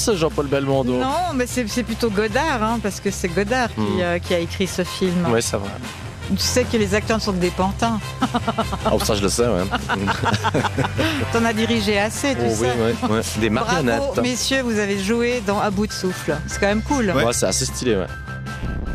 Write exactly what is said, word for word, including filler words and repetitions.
ça, Jean-Paul Belmondo. Non, mais c'est c'est plutôt Godard, hein, parce que c'est Godard qui, Mm. euh, qui a écrit ce film. Oui, ça va. Tu sais que les acteurs sont des pantins. Oh, ça, je le sais, ouais. T'en as dirigé assez, tu Oh, sais. oui, ouais, ouais. Des marionnettes. Bravo, messieurs, vous avez joué dans À bout de souffle. C'est quand même cool. Ouais, c'est assez stylé, ouais.